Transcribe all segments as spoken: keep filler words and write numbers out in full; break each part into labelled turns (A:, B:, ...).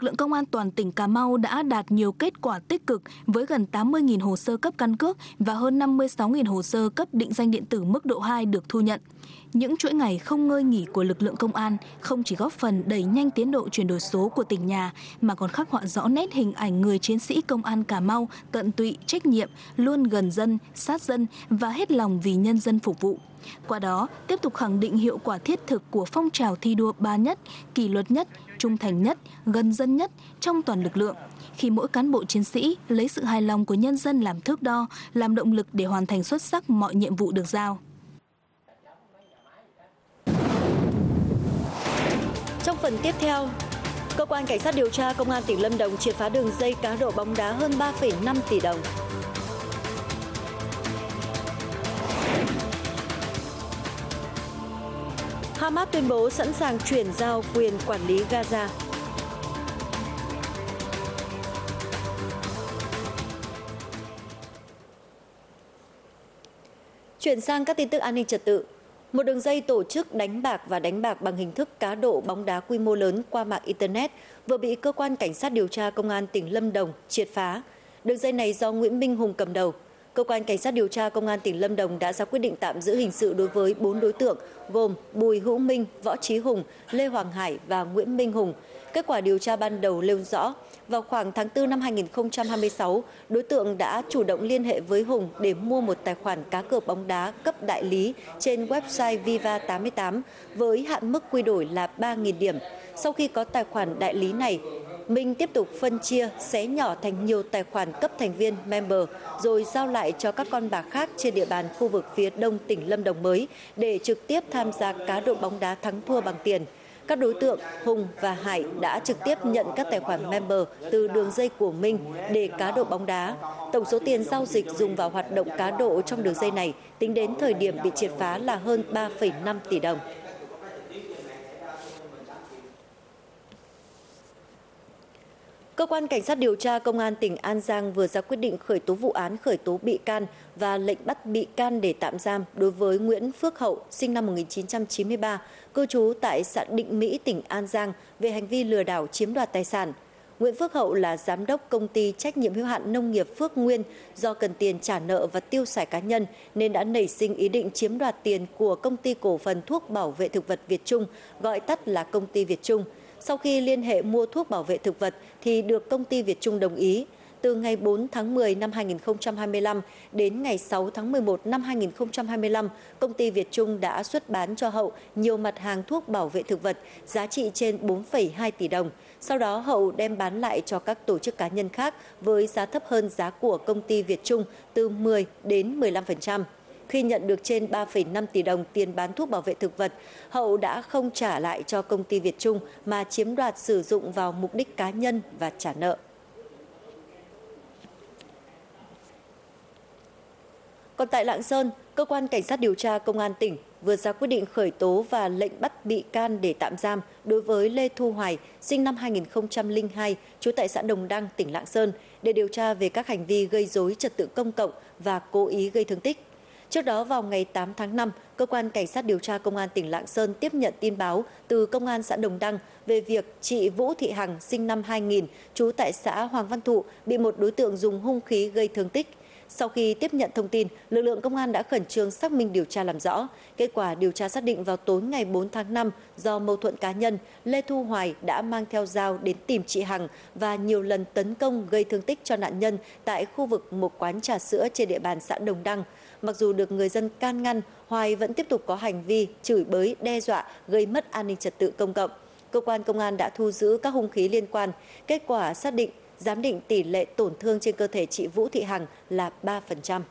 A: lực lượng công an toàn tỉnh Cà Mau đã đạt nhiều kết quả tích cực với gần tám mươi nghìn hồ sơ cấp căn cước và hơn năm mươi sáu nghìn hồ sơ cấp định danh điện tử mức độ hai được thu nhận. Những chuỗi ngày không ngơi nghỉ của lực lượng công an không chỉ góp phần đẩy nhanh tiến độ chuyển đổi số của tỉnh nhà mà còn khắc họa rõ nét hình ảnh người chiến sĩ công an Cà Mau tận tụy, trách nhiệm, luôn gần dân, sát dân và hết lòng vì nhân dân phục vụ. Qua đó, tiếp tục khẳng định hiệu quả thiết thực của phong trào thi đua ba nhất, kỷ luật nhất, trung thành nhất, gần dân nhất trong toàn lực lượng. Khi mỗi cán bộ chiến sĩ lấy sự hài lòng của nhân dân làm thước đo, làm động lực để hoàn thành xuất sắc mọi nhiệm vụ được giao.
B: Trong phần tiếp theo, Cơ quan Cảnh sát điều tra Công an tỉnh Lâm Đồng triệt phá đường dây cá độ bóng đá hơn ba phẩy năm tỷ đồng. Hamas tuyên bố sẵn sàng chuyển giao quyền quản lý Gaza. Chuyển sang các tin tức an ninh trật tự. Một đường dây tổ chức đánh bạc và đánh bạc bằng hình thức cá độ bóng đá quy mô lớn qua mạng Internet vừa bị Cơ quan Cảnh sát điều tra Công an tỉnh Lâm Đồng triệt phá. Đường dây này do Nguyễn Minh Hùng cầm đầu. Cơ quan Cảnh sát điều tra Công an tỉnh Lâm Đồng đã ra quyết định tạm giữ hình sự đối với bốn đối tượng gồm Bùi Hữu Minh, Võ Trí Hùng, Lê Hoàng Hải và Nguyễn Minh Hùng. Kết quả điều tra ban đầu nêu rõ, vào khoảng tháng tư năm hai nghìn không trăm hai mươi sáu, đối tượng đã chủ động liên hệ với Hùng để mua một tài khoản cá cược bóng đá cấp đại lý trên website Viva tám mươi tám với hạn mức quy đổi là ba nghìn điểm. Sau khi có tài khoản đại lý này, Minh tiếp tục phân chia, xé nhỏ thành nhiều tài khoản cấp thành viên member rồi giao lại cho các con bạc khác trên địa bàn khu vực phía đông tỉnh Lâm Đồng mới để trực tiếp tham gia cá độ bóng đá thắng thua bằng tiền. Các đối tượng Hùng và Hải đã trực tiếp nhận các tài khoản member từ đường dây của Minh để cá độ bóng đá. Tổng số tiền giao dịch dùng vào hoạt động cá độ trong đường dây này tính đến thời điểm bị triệt phá là hơn ba phẩy năm tỷ đồng. Cơ quan Cảnh sát điều tra Công an tỉnh An Giang vừa ra quyết định khởi tố vụ án khởi tố bị can và lệnh bắt bị can để tạm giam đối với Nguyễn Phước Hậu, sinh năm một nghìn chín trăm chín mươi ba, cư trú tại xã Định Mỹ, tỉnh An Giang về hành vi lừa đảo chiếm đoạt tài sản. Nguyễn Phước Hậu là giám đốc công ty trách nhiệm hữu hạn nông nghiệp Phước Nguyên, do cần tiền trả nợ và tiêu xài cá nhân nên đã nảy sinh ý định chiếm đoạt tiền của công ty cổ phần thuốc bảo vệ thực vật Việt Trung, gọi tắt là công ty Việt Trung. Sau khi liên hệ mua thuốc bảo vệ thực vật thì được công ty Việt Trung đồng ý. Từ ngày bốn tháng mười năm hai nghìn không trăm hai mươi lăm đến ngày sáu tháng mười một năm hai nghìn không trăm hai mươi lăm, công ty Việt Trung đã xuất bán cho Hậu nhiều mặt hàng thuốc bảo vệ thực vật giá trị trên bốn phẩy hai tỷ đồng. Sau đó Hậu đem bán lại cho các tổ chức cá nhân khác với giá thấp hơn giá của công ty Việt Trung từ mười đến mười lăm phần trăm. Khi nhận được trên ba phẩy năm tỷ đồng tiền bán thuốc bảo vệ thực vật, Hậu đã không trả lại cho công ty Việt Trung mà chiếm đoạt sử dụng vào mục đích cá nhân và trả nợ. Còn tại Lạng Sơn, Cơ quan Cảnh sát điều tra Công an tỉnh vừa ra quyết định khởi tố và lệnh bắt bị can để tạm giam đối với Lê Thu Hoài, sinh năm hai nghìn không trăm lẻ hai, trú tại xã Đồng Đăng, tỉnh Lạng Sơn, để điều tra về các hành vi gây rối trật tự công cộng và cố ý gây thương tích. Trước đó vào ngày tám tháng năm, Cơ quan Cảnh sát điều tra Công an tỉnh Lạng Sơn tiếp nhận tin báo từ Công an xã Đồng Đăng về việc chị Vũ Thị Hằng, sinh năm hai nghìn, trú tại xã Hoàng Văn Thụ, bị một đối tượng dùng hung khí gây thương tích. Sau khi tiếp nhận thông tin, lực lượng công an đã khẩn trương xác minh điều tra làm rõ. Kết quả điều tra xác định vào tối ngày bốn tháng năm, do mâu thuẫn cá nhân, Lê Thu Hoài đã mang theo dao đến tìm chị Hằng và nhiều lần tấn công gây thương tích cho nạn nhân tại khu vực một quán trà sữa trên địa bàn xã Đồng Đăng. Mặc dù được người dân can ngăn, Hoài vẫn tiếp tục có hành vi chửi bới, đe dọa, gây mất an ninh trật tự công cộng. Cơ quan công an đã thu giữ các hung khí liên quan. Kết quả xác định giám định tỷ lệ tổn thương trên cơ thể chị Vũ Thị Hằng là ba phần trăm.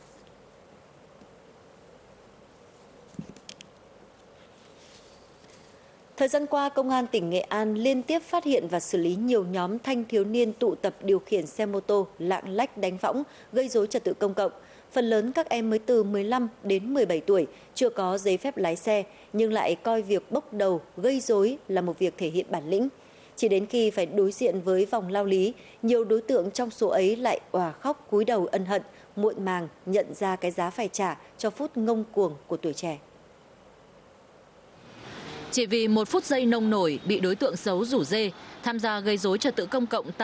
B: Thời gian qua, Công an tỉnh Nghệ An liên tiếp phát hiện và xử lý nhiều nhóm thanh thiếu niên tụ tập điều khiển xe mô tô lạng lách đánh võng, gây rối trật tự công cộng. Phần lớn các em mới từ mười lăm đến mười bảy tuổi, chưa có giấy phép lái xe, nhưng lại coi việc bốc đầu, gây rối là một việc thể hiện bản lĩnh. Chỉ đến khi phải đối diện với vòng lao lý, nhiều đối tượng trong số ấy lại òa khóc cúi đầu ân hận, muộn màng nhận ra cái giá phải trả cho phút ngông cuồng của tuổi trẻ.
C: Chỉ vì một phút giây nông nổi bị đối tượng xấu rủ rê tham gia gây rối trật tự công cộng